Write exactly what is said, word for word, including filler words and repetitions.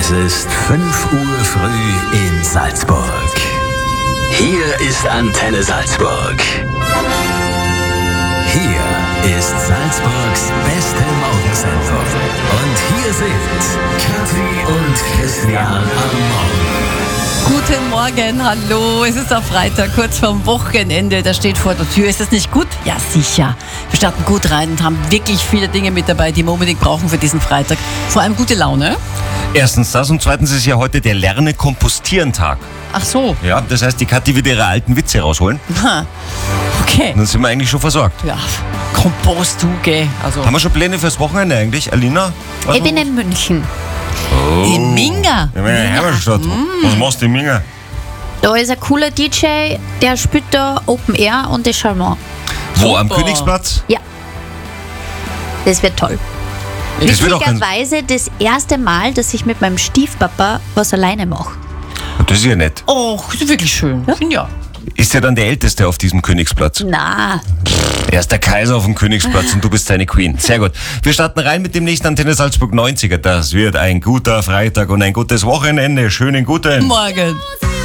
Es ist fünf Uhr früh in Salzburg. Hier ist Antenne Salzburg. Hier ist Salzburgs beste Morgensendung. Und hier sind Kathi und Christian am Morgen. Guten Morgen, hallo. Es ist am Freitag, kurz vorm Wochenende. Da steht vor der Tür. Ist das nicht gut? Ja, sicher. Wir starten gut rein und haben wirklich viele Dinge mit dabei, die wir unbedingt brauchen für diesen Freitag. Vor allem gute Laune. Erstens das und zweitens ist ja heute der Lerne-Kompostieren-Tag. Ach so. Ja, das heißt, die Kathi wird ihre alten Witze rausholen. Ha. Okay. Dann sind wir eigentlich schon versorgt. Ja, Kompost, du, gell. Also. Haben wir schon Pläne fürs Wochenende eigentlich, Alina? Was Ich bin in München. oh. In Minga. In meiner Heimatstadt. Was machst du in Minga? Da ist ein cooler D J, der spielt da Open Air und das schauen wir. Wo, am Super. Königsplatz? Ja. Das wird toll. Das wird auch ganz, Witzigerweise das erste Mal, dass ich mit meinem Stiefpapa was alleine mache. das ist ja nett. Oh, das ist wirklich schön. Ja. ja. Ist er dann der Älteste auf diesem Königsplatz? Na, Er ist der Kaiser auf dem Königsplatz und du bist seine Queen. Sehr gut. Wir starten rein mit dem nächsten Antenne Salzburg neunziger. Das wird ein guter Freitag und ein gutes Wochenende. Schönen guten Morgen.